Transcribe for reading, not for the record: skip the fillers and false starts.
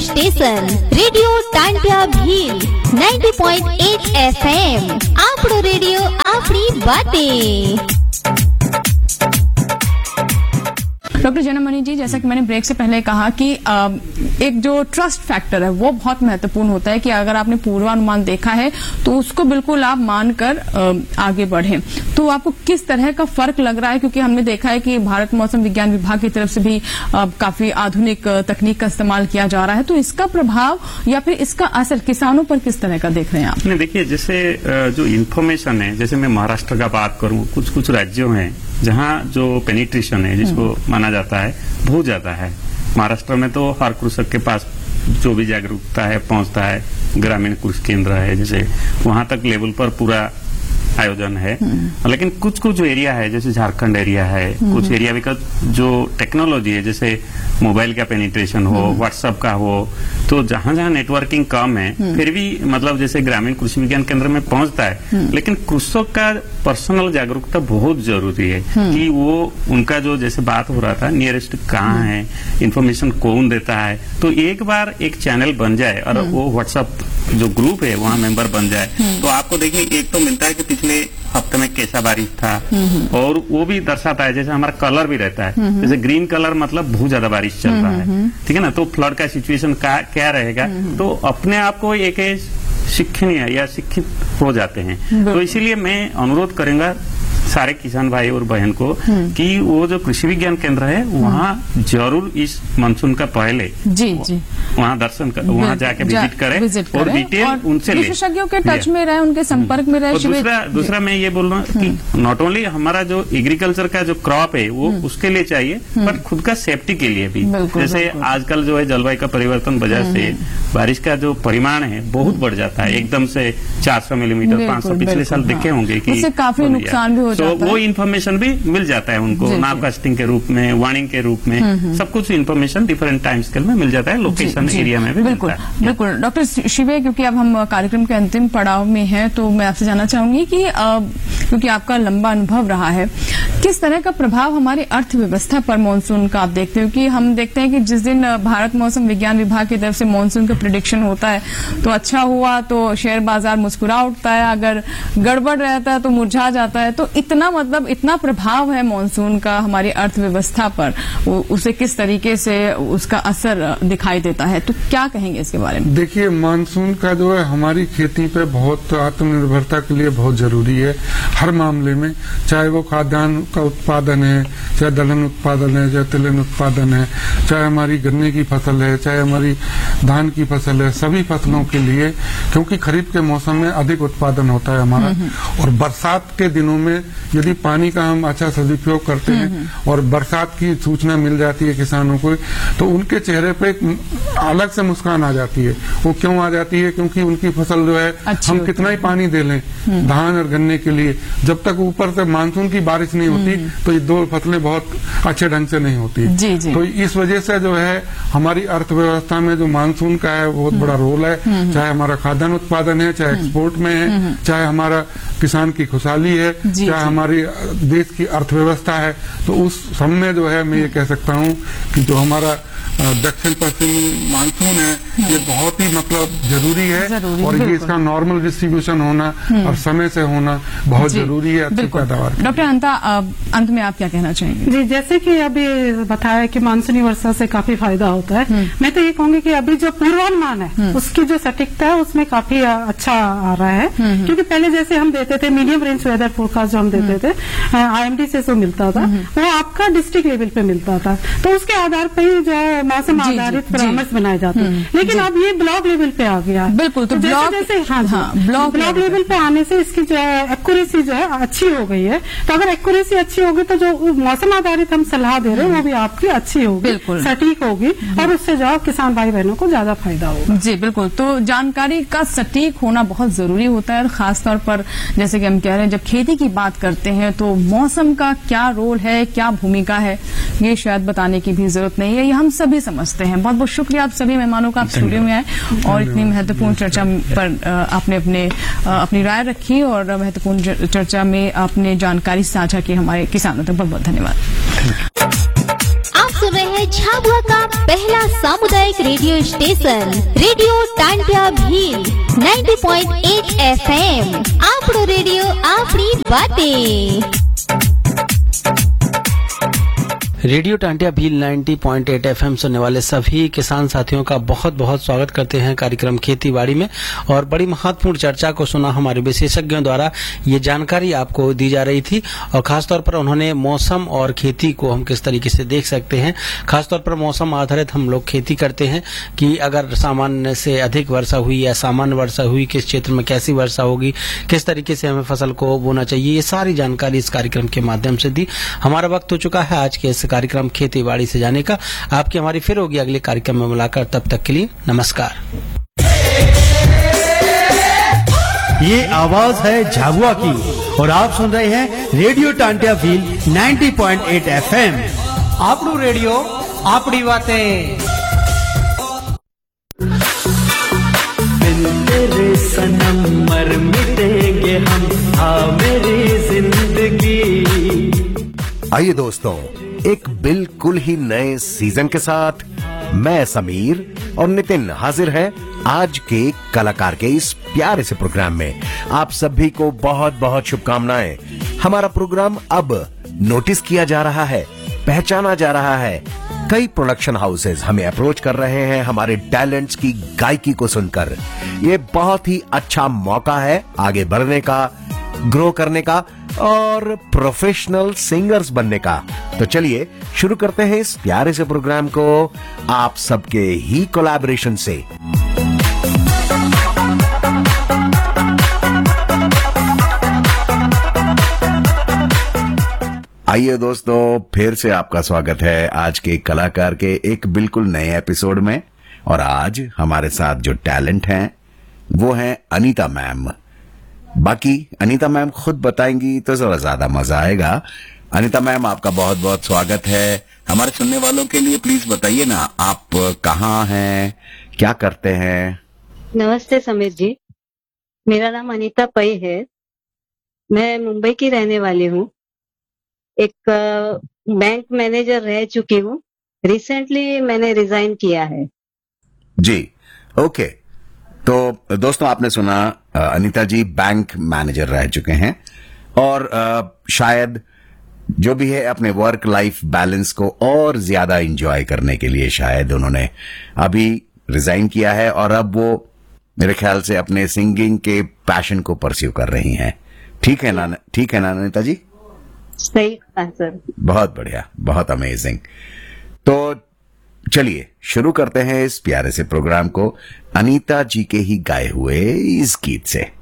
Station radio Tantia Bhil 90.8 FM। आपड़ो radio आपड़ी बातें। Doctor जनमणि जी, जैसा कि मैंने ब्रेक से पहले कहा कि एक जो ट्रस्ट फैक्टर है वो बहुत महत्वपूर्ण होता है कि अगर आपने पूर्वानुमान देखा है तो उसको बिल्कुल आप मानकर आगे बढ़ें। तो आपको किस तरह का फर्क लग रहा है, क्योंकि हमने देखा है कि भारत मौसम विज्ञान विभाग की तरफ से भी काफी आधुनिक तकनीक का इस्तेमाल किया जा रहा है, तो इसका प्रभाव या फिर इसका असर किसानों पर किस तरह का देख रहे हैं आप? नहीं, देखिए, जैसे जो इन्फॉर्मेशन है, जैसे मैं महाराष्ट्र का बात करूं, कुछ राज्यों में जहां जो पेनिट्रेशन है जिसको माना जाता है बहुत ज्यादा है। महाराष्ट्र में तो हर कृषक के पास जो भी जागरूकता है पहुंचता है, ग्रामीण कृषि केंद्र है, जैसे वहां तक लेवल पर पूरा आयोजन है। लेकिन कुछ एरिया है, जैसे झारखंड एरिया है, कुछ एरिया का जो टेक्नोलॉजी है, जैसे मोबाइल का पेनिट्रेशन हो, व्हाट्सएप का हो, तो जहां जहां नेटवर्किंग कम है फिर भी मतलब जैसे ग्रामीण कृषि विज्ञान केंद्र में पहुंचता है, लेकिन कृषक का पर्सनल जागरूकता बहुत जरूरी है कि वो उनका जो जैसे बात हो रहा था नियरेस्ट कहाँ है, इन्फॉर्मेशन कौन देता है, तो एक बार एक चैनल बन जाए और वो व्हाट्सएप जो ग्रुप है वहाँ मेंबर बन जाए तो आपको देखिए एक तो मिलता है कि पिछले हफ्ते में कैसा बारिश था, और वो भी दर्शाता है, जैसे हमारा कलर भी रहता है, जैसे ग्रीन कलर मतलब बहुत ज्यादा बारिश चल रहा है, ठीक है ना, तो फ्लड का सिचुएशन क्या रहेगा, तो अपने आप को एक शिक्षणीय या शिक्षित हो जाते हैं। तो इसीलिए मैं अनुरोध करूंगा सारे किसान भाई और बहन को कि वो जो कृषि विज्ञान केंद्र है वहाँ जरूर इस मानसून का पहले वहाँ दर्शन कर, वहाँ जाके विजिट करें और डिटेल उनसे ले, विशेषज्ञों के टच में रहे, उनके संपर्क में रहे। दूसरा मैं ये बोल रहा हूँ कि नॉट ओनली हमारा जो एग्रीकल्चर का जो क्रॉप है वो उसके लिए चाहिए, पर खुद का सेफ्टी के लिए भी। जैसे आजकल जो है जलवायु का परिवर्तन वजह से बारिश का जो परिमाण है बहुत बढ़ जाता है, एकदम से 400 मिलीमीटर 500, पिछले साल देखे होंगे कि काफी नुकसान भी हो तो वो इन्फॉर्मेशन भी मिल जाता है उनको, नावकास्टिंग के रूप में, वार्निंग के रूप में, सब कुछ इन्फॉर्मेशन डिफरेंट टाइम स्केल में मिल जाता है, लोकेशन एरिया में भी मिलता है। बिल्कुल डॉक्टर शिवे, क्योंकि अब हम कार्यक्रम के अंतिम पड़ाव में हैं, तो मैं आपसे जानना चाहूंगी कि क्योंकि आपका लंबा अनुभव रहा है, किस तरह का प्रभाव हमारी अर्थव्यवस्था पर मानसून का आप देखते हो? कि हम देखते हैं कि जिस दिन भारत मौसम विज्ञान विभाग की तरफ से मानसून का प्रेडिक्शन होता है तो अच्छा हुआ तो शेयर बाजार मुस्कुरा उठता है, अगर गड़बड़ रहता है तो मुरझा जाता है। तो इतना प्रभाव है मानसून का हमारी अर्थव्यवस्था पर, उसे किस तरीके से उसका असर दिखाई देता है, तो क्या कहेंगे इसके बारे में? देखिए, मानसून का जो है हमारी खेती पे बहुत आत्मनिर्भरता के लिए बहुत जरूरी है, हर मामले में, चाहे वो खाद्यान्न का उत्पादन है, चाहे दलहन उत्पादन है, चाहे तिलहन उत्पादन है, चाहे हमारी गन्ने की फसल है, चाहे हमारी धान की फसल है, सभी फसलों के लिए, क्योंकि खरीफ के मौसम में अधिक उत्पादन होता है हमारा, और बरसात के दिनों में यदि पानी का हम अच्छा सदुपयोग करते हैं और बरसात की सूचना मिल जाती है किसानों को, तो उनके चेहरे पे एक अलग से मुस्कान आ जाती है। वो क्यों आ जाती है? क्योंकि उनकी फसल जो है हम कितना ही पानी दे लें धान और गन्ने के लिए, जब तक ऊपर से मानसून की बारिश नहीं होती तो ये दो फसलें बहुत अच्छे ढंग से नहीं होती। तो इस वजह से जो है हमारी अर्थव्यवस्था में जो मानसून का है बहुत बड़ा रोल है, चाहे हमारा खाद्यान्न उत्पादन है, चाहे एक्सपोर्ट में है, चाहे हमारा किसान की खुशहाली है, चाहे हमारी देश की अर्थव्यवस्था है, तो उस सब में जो है मैं ये कह सकता हूँ कि जो हमारा दक्षिण पश्चिम मानसून है ये बहुत ही मतलब जरूरी है, और ये इसका नॉर्मल डिस्ट्रीब्यूशन होना और समय से होना बहुत जरूरी है अच्छी पैदावार। डॉक्टर अनंता, अंत में आप क्या कहना चाहेंगे? जी, जैसे कि अभी बताया कि मानसूनी वर्षा से काफी फायदा होता है, मैं तो ये कहूंगी कि अभी जो पूर्वानुमान है उसकी जो सटीकता है उसमें काफी अच्छा आ रहा है, क्योंकि पहले जैसे हम देते थे मीडियम रेंज वेदर फोरकास्ट जो हम देते थे IMD से जो मिलता था वो आपका डिस्ट्रिक्ट लेवल पे मिलता था, तो उसके आधार पर ही जो है मौसम आधारित परामर्श बनाए जाते हैं। लेकिन अब ये ब्लॉक लेवल पे आ गया है। बिल्कुल, तो ब्लॉक लेवल पे आने से इसकी जो है एक्यूरेसी जो है अच्छी हो गई है। तो अगर एक्यूरेसी अच्छी होगी तो जो मौसम आधारित हम सलाह दे रहे हैं वो भी आपकी अच्छी होगी, सटीक होगी, और उससे जो किसान भाई बहनों को ज्यादा फायदा होगा। जी बिल्कुल, तो जानकारी का सटीक होना बहुत जरूरी होता है, और खासतौर पर जैसे कि हम कह रहे हैं जब खेती की बात करते हैं तो मौसम का क्या रोल है, क्या भूमिका है, ये शायद बताने की भी जरूरत नहीं है, ये हम सभी समझते हैं। बहुत बहुत शुक्रिया आप सभी मेहमानों का, आप स्टूडियो में आए और इतनी महत्वपूर्ण चर्चा पर आपने अपनी राय रखी और महत्वपूर्ण चर्चा में आपने जानकारी साझा की हमारे किसानों तक। बहुत बहुत धन्यवाद। आप सुन रहे हैं है झाबुआ का पहला सामुदायिक radio station radio Tantia Bhil 90.8 FM। आपरो radio आपरी बातें। रेडियो टांटिया भील 90.8 FM सुनने वाले सभी किसान साथियों का बहुत बहुत स्वागत करते हैं कार्यक्रम खेती बाड़ी में। और बड़ी महत्वपूर्ण चर्चा को सुना हमारे विशेषज्ञों द्वारा ये जानकारी आपको दी जा रही थी और खासतौर पर उन्होंने मौसम और खेती को हम किस तरीके से देख सकते हैं। खासतौर पर मौसम आधारित हम लोग खेती करते हैं कि अगर सामान्य से अधिक वर्षा हुई या सामान्य वर्षा हुई, किस क्षेत्र में कैसी वर्षा होगी, किस तरीके से हमें फसल को बोना चाहिए, ये सारी जानकारी इस कार्यक्रम के माध्यम से दी। हमारा वक्त हो चुका है आज के इस कार्यक्रम खेती बाड़ी से जाने का। आपकी हमारी फिर होगी अगले कार्यक्रम में मुलाकात, तब तक के लिए नमस्कार। ये आवाज है झाबुआ की और आप सुन रहे हैं radio Tantia Bhil 90.8 FM। आपनू radio आपड़ी बातें। तेरे सनम मर मिटेंगे हम, हाँ मेरी जिंदगी। आइए दोस्तों, एक बिल्कुल ही नए सीजन के साथ मैं समीर और नितिन हाजिर है आज के कलाकार के इस प्यारे से प्रोग्राम में। आप सभी को बहुत बहुत शुभकामनाएं। हमारा प्रोग्राम अब नोटिस किया जा रहा है, पहचाना जा रहा है। कई प्रोडक्शन हाउसेज हमें अप्रोच कर रहे हैं हमारे टैलेंट्स की गायकी को सुनकर। ये बहुत ही अच्छा मौका है आगे बढ़ने का, ग्रो करने का और प्रोफेशनल सिंगर्स बनने का। तो चलिए शुरू करते हैं इस प्यारे से प्रोग्राम को आप सबके ही कोलैबोरेशन से। आइए दोस्तों, फिर से आपका स्वागत है आज के कलाकार के एक बिल्कुल नए एपिसोड में। और आज हमारे साथ जो टैलेंट हैं वो हैं अनीता मैम। बाकी अनीता मैम खुद बताएंगी तो जरा ज्यादा मजा आएगा। अनीता मैम, आपका बहुत बहुत स्वागत है। हमारे सुनने वालों के लिए प्लीज बताइए ना, आप कहाँ हैं, क्या करते हैं? नमस्ते समीर जी, मेरा नाम अनीता पै है। मैं मुंबई की रहने वाली हूँ। एक बैंक मैनेजर रह चुकी हूँ। रिसेंटली मैंने रिजाइन किया है। जी, ओके। तो दोस्तों, आपने सुना अनीता जी बैंक मैनेजर रह चुके हैं और शायद जो भी है अपने वर्क लाइफ बैलेंस को और ज्यादा एंजॉय करने के लिए शायद उन्होंने अभी रिजाइन किया है और अब वो मेरे ख्याल से अपने सिंगिंग के पैशन को परस्यू कर रही हैं। ठीक है ना? ठीक है ना अनीता जी? सही सर। बहुत बढ़िया, बहुत अमेजिंग। तो चलिए शुरू करते हैं इस प्यारे से प्रोग्राम को अनीता जी के ही गाए हुए इस गीत से।